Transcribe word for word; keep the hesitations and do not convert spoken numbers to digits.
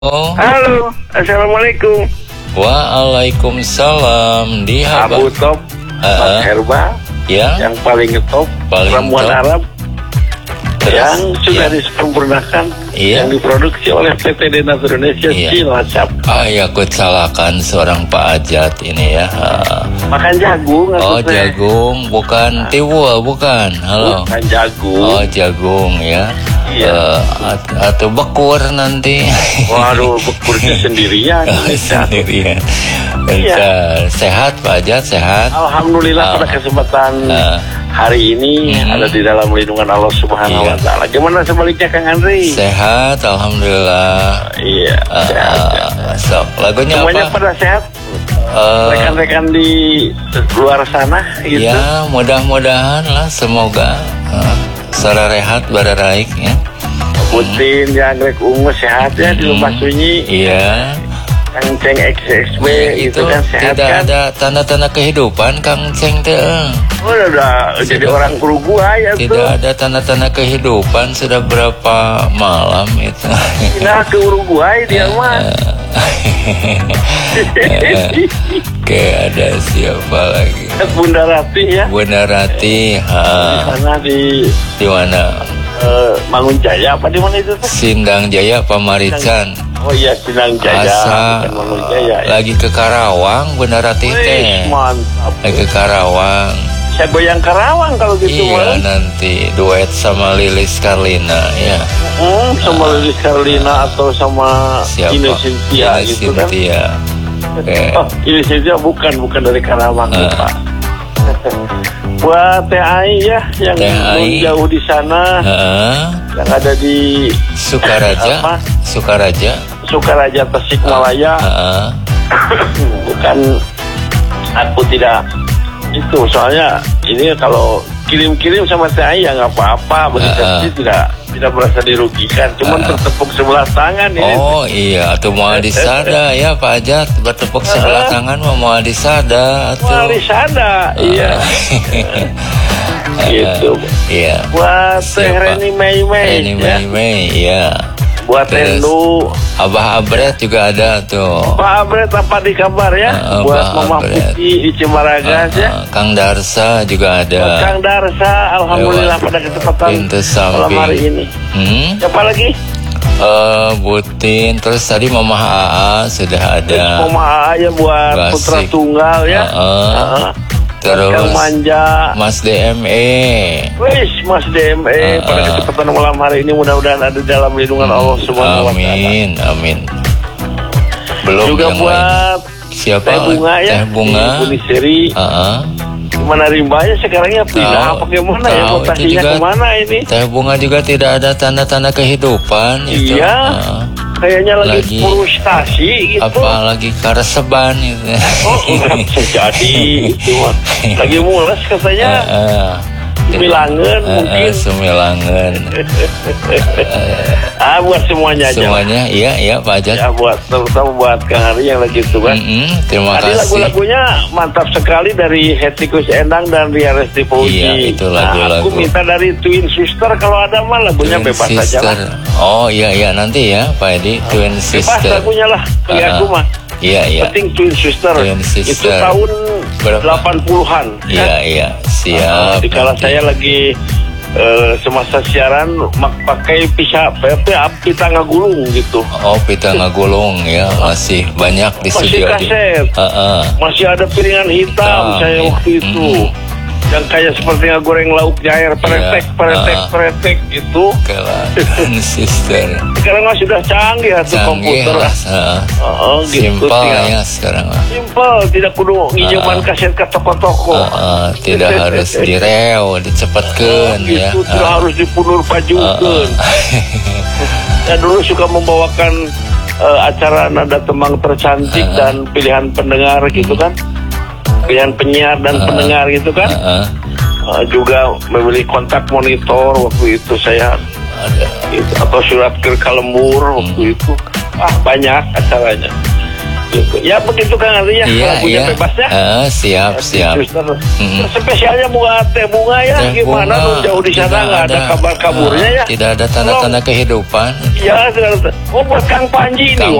Oh. Halo, assalamualaikum. Waalaikumsalam. Di Abu Top, Mas Herba, ya, yang paling ngetop, ramuan Arab, terus, yang sudah ya. disempurnakan, ya. yang diproduksi oleh P T D Natur Indonesia, ya. Cilacap. Ah, ya, aku salahkan seorang Pak Ajat ini ya. Ha. Makan jagung. Oh, jagung, bukan nah. tiwul, bukan. Halo. Bukan jagung. Oh, jagung ya. Iya. Uh, atau bekur nanti. Waduh, bekurnya sendirian. Sendirian. Iya. Sehat Pak Ajat, sehat. Alhamdulillah uh, pada kesempatan uh, hari ini hmm. ada di dalam lindungan Allah Subhanahu iya. wa taala. Gimana sebaliknya Kang Andri? Sehat, alhamdulillah. Iya, uh, sehat. Uh, so, lagunya semuanya apa? pada sehat? Uh, rekan-rekan di luar sana gitu. Ya, mudah-mudahan lah, semoga uh, secara rehat bararaik ya. Putin hmm. yang rek ungu sehat ya hmm. di rumah sunyi. Iya. Kang Ceng X X B ya, itu, itu kan sehat tidak kan? Ada tanda-tanda kehidupan Kang Ceng teh. Oh, udah sudah, jadi orang Uruguay ya tidak tuh. Tidak ada tanda-tanda kehidupan sudah berapa malam itu. Pindah ke Uruguay dia mah. Kayak ada siapa lagi? Bunda Rati ya. Bunda Rati, ha. Di sana di di mana? Uh, Mangun Jaya apa di mana itu? Sindang Jaya Pamarican. Oh iya, Sindang Jaya. Asa, bukan Mangun Jaya. Ya. Lagi ke Karawang, Bunda Rati teh. Mantap. Lagi ke Karawang. Saya goyang Karawang kalau gitu. Iya, man. nanti duet sama Lilis Karlina ya. Hmm, sama uh, Lilis Karlina atau sama Ine Cynthia gitu kan. Okay. Oh, Ine Cynthia bukan bukan dari Karawang uh. Pak. Buat T A I ya yang jauh di sana, uh. yang ada di Sukaraja, apa? Sukaraja, Sukaraja Tasikmalaya. Uh. Uh. Bukan, aku tidak itu, soalnya ini kalau kirim-kirim sama T A I ya nggak apa-apa, begitu uh. tidak tidak merasa dirugikan, cuman uh. bertepuk sebelah tangan ini. Oh iya, atau mau disada ya Pak Ajat, bertepuk sebelah uh. tangan mau disada atau mau disada, uh. iya. Gitu. Iya. Buat Teh Reni Mei Mei. Reni Mei Mei, iya. Buat Rendu, Abah Abret juga ada tuh. Pak Abret apa di kabar ya? Uh, buat Mama Putih di Cimaragas uh, uh, ya. Kang Darsa juga ada. Buat Kang Darsa, alhamdulillah lewat pada kesempatan malam hari ini. Hmm? Siapa lagi? Uh, Butin, terus tadi Mama A A sudah ada. Terus Mama A A ya buat Basik. Putra Tunggal ya. Uh, uh. Uh. Terus Kang Manja, Mas D M E. Wis, Mas D M E uh, pada kesempatan malam hari ini mudah-mudahan ada dalam lindungan hmm, Allah Subhanahu wa taala. Amin, amin. Belum juga buat lain. Siapa? Teh Bunga ya. Teh Bunga. Buniseri. Heeh. Gimana rimbanya sekarangnya pindah apa gimana ya, mutasinya kemana ini? Teh Bunga juga tidak ada tanda-tanda kehidupan. Iya. Uh. Kayaknya lagi, lagi frustasi gitu. Apalagi kareseban gitu. Oh, jadi itu lagi mules katanya. Uh, uh, Semilangan uh, mungkin. Uh, Semilangan. Ah, buat semuanya aja. Semuanya, iya, iya Pak Ajat. Ya, buat terutama buat Kang Hari yang lagi itu kan. Mm-hmm, terima Tadi kasih. Lagu-lagunya mantap sekali dari Hetikus Endang dan Ria Resti Fauzi. Iya, itu lagu-lagu. Nah, aku minta dari Twin Sister kalau ada mah lagunya Twin bebas Sister. Aja lah. Oh iya iya nanti ya Pak Edi, Twin bebas Sister. Bebas lagunya lah, bagi uh-huh. aku mah. Iya iya. Penting Twin Sister. Twin Sister. Itu tahun berapa? delapan puluhan. Iya kan? Iya, siap. Uh, Dikala saya lagi uh, semasa siaran mak pakai pisa pita pita ngagulung gitu. Oh, pita ngagulung ya, masih banyak di masih studio. Masih kaset. Di, uh, uh. Masih ada piringan hitam oh, saya waktu iya. itu. Mm-hmm. Yang kayak seperti ngegoreng lauk jair, peretek, yeah. peretek, uh, peretek itu. Twin Sister. Sekarang mah sudah canggih atau komputer. Lah, uh, oh, gitu. Simpel ya sekarang. Simpel, tidak kudu nginjeman uh, kaset ke toko-toko. Uh, uh, tidak harus direo, dicepatkan oh, gitu, ya. Tidak uh, harus dipunur pajukan. Uh, uh. Saya dulu suka membawakan uh, acara nada tembang tercantik uh, dan pilihan pendengar gitu kan. Pilihan penyiar dan uh, pendengar gitu kan. Uh, uh. Uh, juga memilih kontak monitor waktu itu saya ada itu, atau surat ke kalembur waktu hmm. itu. Ah, banyak acaranya. Ya begitu kan artinya Iya, lagunya iya. bebas ya. Eh, siap, siap. Suster. Mm-mm. Spesialnya bunga teh bunga ya, Teh gimana bunga, lu jauh di sana tidak nggak ada kabar kaburnya eh, ya? Tidak ada tanda-tanda kehidupan. Ya, tidak ada. Oh buat Kang Panji nih. Kang